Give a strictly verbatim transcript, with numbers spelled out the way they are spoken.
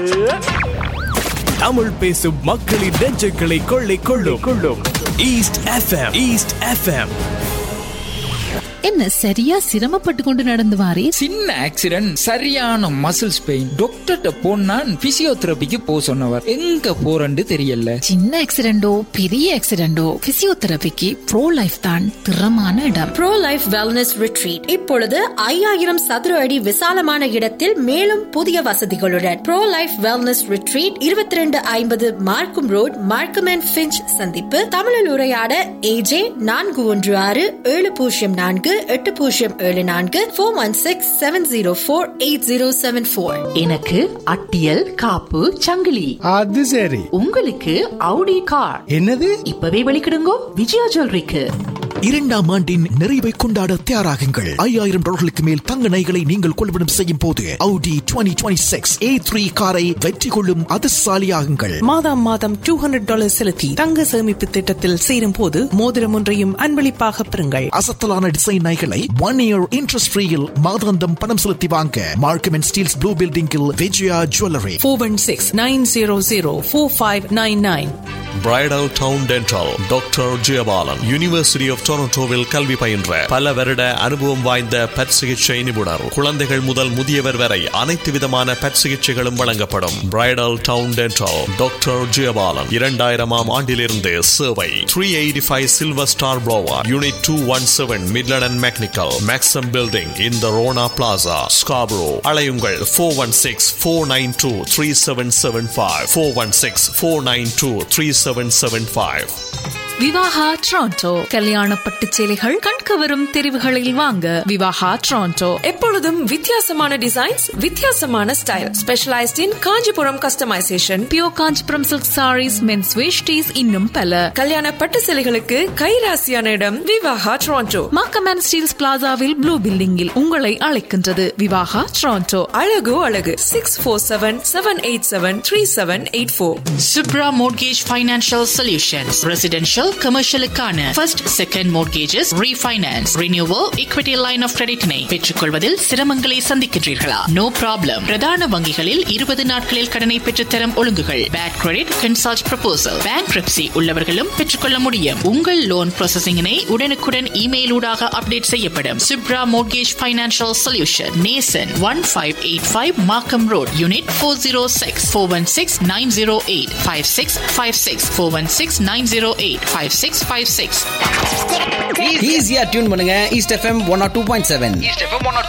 தமிழ் பேசும் மக்களின் நெஞ்சுகளை கொள்ளை கொள்ளும் கொள்ளும் ஈஸ்ட் எஃப்எம். East FM. என்ன சரியா சிரமப்பட்டு கொண்டு நடந்து வாரே? சின்ன ஆக்சிடென்ட், சரியான மசில்ஸ் பெயின். டாக்டர்கிட்ட போனா பிசியோதெரபிக்கு போ சொன்னவர். எங்க போறன்னு தெரியல. சின்ன ஆக்சிடென்டோ பெரிய ஆக்சிடென்டோ பிசியோதெரபிக்கு ப்ரோ லைஃப் தான் திறமான இடம். ப்ரோ லைஃப் வெல்னஸ் ரிட்ரீட் இப்பொழுது ஐயாயிரம் சதுர அடி விசாலமான இடத்தில் மேலும் புதிய வசதிகளுடன் ப்ரோ லைஃப் வெல்னஸ் ரிட்ரீட் இருபத்தி ரெண்டு ஐம்பது மார்க்கம் ரோட், மார்க்கம் அண்ட் ஃபிஞ்ச் சந்திப்பு. தமிழில் உரையாட ஏஜே நான்கு ஒன்று ஆறு ஏழு பூஜ்ஜியம் நான்கு எட்டு பூஜ்ஜியம் ஏழு நான்கு four one six seven zero four eight zero seven four. எனக்கு அட்டியல் காப்பு சங்கிலி. அது சரி. உங்களுக்கு அவுடி கார். என்னது? இப்பவே வெளிக்கிடுங்கோ விஜயா ஜுவல்லரிக்கு. இரண்டாம் ஆண்டின் நிறைவை கொண்டாட தயாராகுங்கள். ஐயாயிரம் டாலர்களுக்கு மேல் தங்க நகைகளை நீங்கள் கொள்வனம் செய்யும் போது Audi twenty twenty-six A three காரை வெற்றி கொள்ளும் அதிர்ஷ்டசாலியாகுங்கள். மாதம் மாதம் டூ ஹண்ட்ரட் டாலர் செலுத்தி தங்க சேமிப்பு திட்டத்தில் சேரும் போது மோதிரம் ஒன்றையும் அன்பளிப்பாக பெறுங்கள். அசத்தலான டிசைன் நகைகளை ஒன் இயர் இன்ட்ரெஸ்ட் ஃப்ரீயில் மாதாந்தம் பணம் செலுத்தி வாங்க மார்க்கம் அண்ட் ஸ்டீல்ஸ் ப்ளூ பில்டிங்கில் Vijaya jewellery. Four one six nine zero zero four five nine nine. Bridal down dental doctor Jayabalan university of டொரண்டோவில் கல்வி பயின்ற பல வருட அனுபவம் வாய்ந்த பற் சிகிச்சை நிபுணர். குழந்தைகள் முதல் முதியவர் வரை அனைத்து விதமான பற் சிகிச்சைகளும் வழங்கப்படும். Bridal down dental doctor Jayabalan இரண்டாயிரமாம் ஆண்டிலிருந்து சேவை. Three eighty five silver star blower unit two one seven Midland and mechanical மேக்ஸம் building in the Rona plaza Scarborough. அலையுங்கள் four one six four nine two three seven seven five four one six four nine two three seven seven five. Vivaha Toronto கல்யாண பட்டு சேலைகள் கண்கவரும் தெரிவுகளில் வாங்க. Vivaha Toronto எப்பொழுதும் வித்தியாசமான designs, வித்தியாசமான style, specialised இன் Kanchipuram customisation, pure Kanchipuram silk saris, men's veshtis, இன்னும் பல. கல்யாண பட்டு சேலைகளுக்கு கைராசியான இடம் Vivaha Toronto. Markham and Steeles பிளாசாவில் blue பில்டிங்கில் உங்களை அழைக்கின்றது விவாஹா டொரண்டோ. அழகு அழகு six four seven seven eight seven three seven eight four. Subhra mortgage financial solutions. Residential கமர்ஷியலுக்கான first second mortgages, refinance, renewal, equity line of கிரெடிட்டினை பெற்றுக்கொள்வதில் சிரமங்களை சந்திக்கின்றீர்களா? No problem. பிரதான வங்கிகளில் இருபது நாட்களில் கடனை பெற்றுத்தரும் ஒழுங்குகள். Bad credit consult proposal, bankruptcy உள்ளவர்களும் பெற்றுக்கொள்ள முடியும். உங்கள் லோன் ப்ராசஸிங்கினை உடனுக்குடன் இமெயில் ஊடாக அப்டேட் செய்யப்படும். சுப்ரா மோர்கேஜ் ஃபைனான்சியல் சொல்யூஷன், நேசன் ஒன் ஃபைவ் எயிட் ஃபைவ் மார்க்கம் road, unit four zero six four one six nine zero eight five six five six four one six nine zero eight five six five six. ஈஸியா tune பண்ணுங்க east FM one R two point seven.